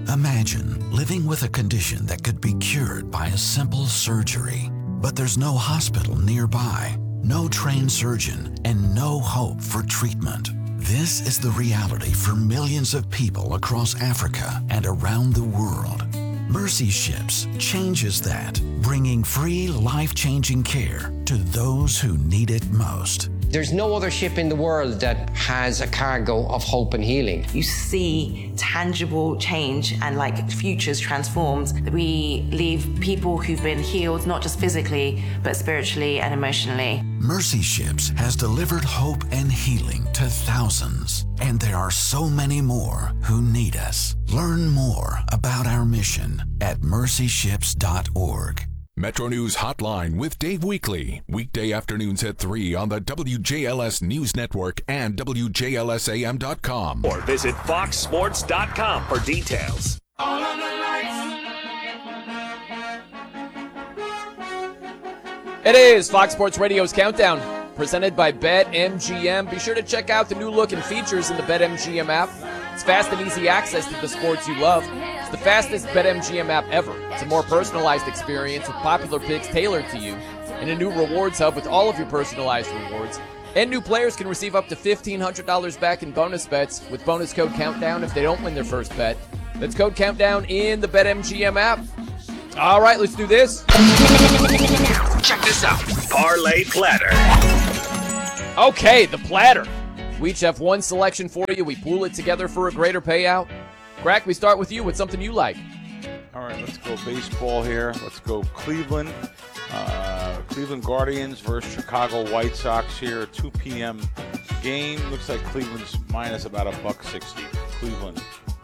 Imagine living with a condition that could be cured by a simple surgery. But there's no hospital nearby, no trained surgeon, and no hope for treatment. This is the reality for millions of people across Africa and around the world. Mercy Ships changes that, bringing free, life-changing care to those who need it most. There's no other ship in the world that has a cargo of hope and healing. You see tangible change and like futures transformed. We leave people who've been healed, not just physically, but spiritually and emotionally. Mercy Ships has delivered hope and healing to thousands, and there are so many more who need us. Learn more about our mission at mercyships.org. Metro News Hotline with Dave Weekley. Weekday afternoons at 3 on the WJLS News Network and WJLSAM.com. Or visit FoxSports.com for details. All of the lights. It is Fox Sports Radio's Countdown, presented by BetMGM. Be sure to check out the new look and features in the BetMGM app. It's fast and easy access to the sports you love. It's the fastest BetMGM app ever. It's a more personalized experience with popular picks tailored to you, and a new rewards hub with all of your personalized rewards. And new players can receive up to $1,500 back in bonus bets with bonus code Countdown if they don't win their first bet. That's code Countdown in the BetMGM app. All right, let's do this. Check this out. Parlay Platter. Okay, the platter. We each have one selection for you. We pool it together for a greater payout. Crack, we start with you. What's something you like? All right, let's go baseball here. Let's go Cleveland. Cleveland Guardians versus Chicago White Sox here. 2 p.m. game. Looks like Cleveland's minus about $1.60. Cleveland,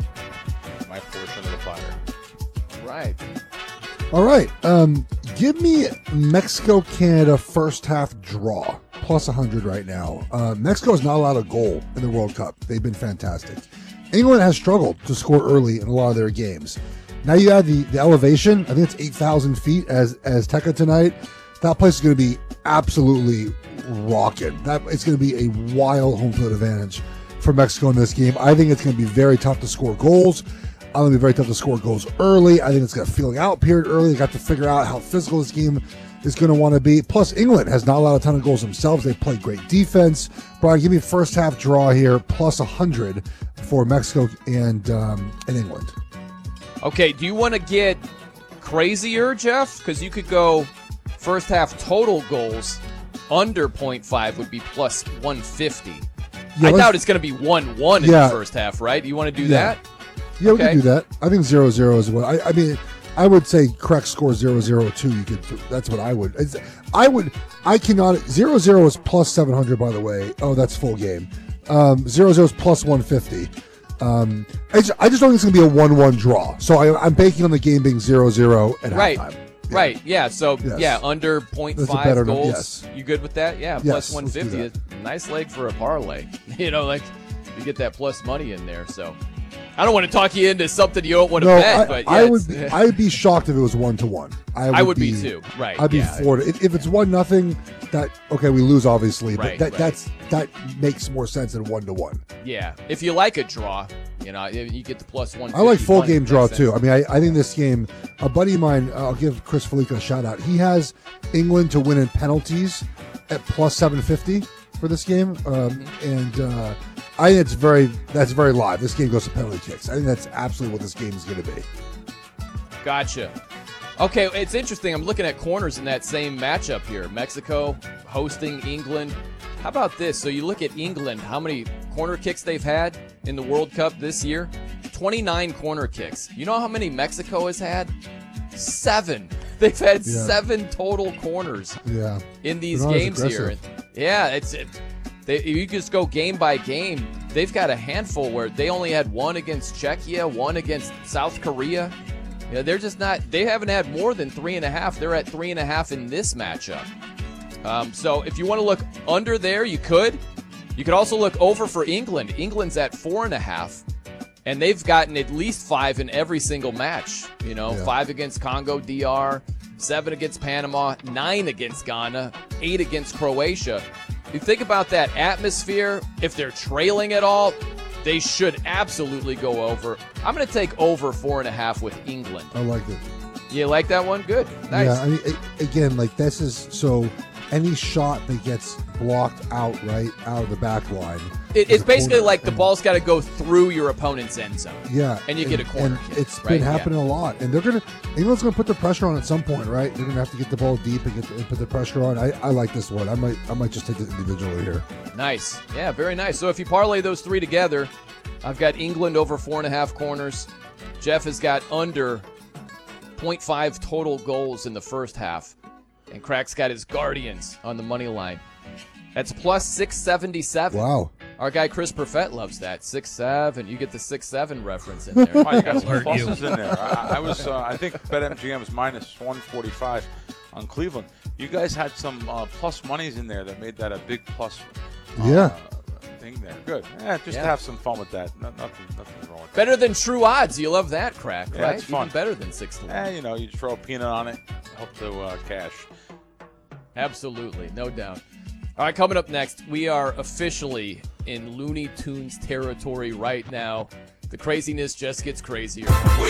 my portion of the platter. Right. All right. Give me Mexico-Canada first half draw. Plus 100 right now. Mexico is not allowed a goal in the World Cup. They've been fantastic. England has struggled to score early in a lot of their games. Now you add the elevation. I think it's 8,000 feet as Azteca tonight. That place is going to be absolutely rocking. It's going to be a wild home field advantage for Mexico in this game. I think it's going to be very tough to score goals. I think it'll be very tough to score goals early. I think it's got a feeling out period early. They got to figure out how physical this game is going to want to be. Plus, England has not allowed a ton of goals themselves. They play great defense. Brian, give me first half draw here, plus 100 for Mexico and England. Okay, do you want to get crazier, Jeff? Because you could go first half total goals under 0.5 would be plus 150. Yeah, I doubt it's going to be 1-1 in the first half, right? Do you want to do that? Yeah, okay. We can do that. I think 0-0 is what I mean. I would say correct score 0-0-2. You could. That's what I would. I cannot. 0-0 is plus 700. By the way. Oh, that's full game. 0-0 is plus 150. I just don't think it's going to be a 1-1 draw. So I'm banking on the game being 0-0 at halftime. Yeah. Right. Yeah. So under 0.5 goals. Yes. You good with that? Yeah. Yes, plus 150. Nice leg for a parlay. You get that plus money in there. So. I don't want to talk you into something you don't want to bet, but I would be shocked if it was 1-1. I would be too. Right. I'd be for it. If it's 1-0, we lose obviously, but that makes more sense than 1-1. Yeah. If you like a draw, you get the plus 150. I like full game draw too. I mean, I think this game. A buddy of mine, I'll give Chris Felica a shout out. He has England to win in penalties at plus 750 for this game, and. I think that's very live. This game goes to penalty kicks. I think that's absolutely what this game is going to be. Gotcha. Okay, it's interesting. I'm looking at corners in that same matchup here. Mexico hosting England. How about this? So you look at England, how many corner kicks they've had in the World Cup this year? 29 corner kicks. You know how many Mexico has had? 7. They've had 7 total corners in these games here. Yeah, you just go game by game. They've got a handful where they only had 1 against Czechia, 1 against South Korea. They're just not. They haven't had more than 3.5. They're at 3.5 in this matchup. So if you want to look under there, you could. You could also look over for England. England's at 4.5, and they've gotten at least 5 in every single match. 5 against Congo DR, 7 against Panama, 9 against Ghana, 8 against Croatia. You think about that atmosphere, if they're trailing at all, They should absolutely go over. I'm going to take over 4.5 with England. I like it. You like that one? Good. Nice. Yeah, I mean, again, like this is so any shot that gets blocked out of the back line. It's basically like the ball's got to go through your opponent's end zone. Yeah, and you get a corner kick. It's been happening a lot, and England's gonna put the pressure on at some point, right? They're gonna have to get the ball deep and put the pressure on. I like this one. I might just take it individually here. Nice. Yeah, very nice. So if you parlay those three together, I've got England over 4.5 corners. Jeff has got under 0.5 total goals in the first half. And Crack's got his Guardians on the money line. That's plus 677. Wow. Our guy Chris Perfett loves that. 6-7. You get the 6-7 reference in there. Oh, you got some pluses in there. I think BetMGM was minus 145 on Cleveland. You guys had some plus monies in there that made that a big plus. Thing there. Good. Yeah, just to have some fun with that. Nothing wrong with that. Better than true odds. You love that, Crack, yeah, right? It's fun. Even better than 6-1. You throw a peanut on it, hope to cash. Absolutely, no doubt. All right, coming up next, we are officially in Looney Tunes territory right now. The craziness just gets crazier. We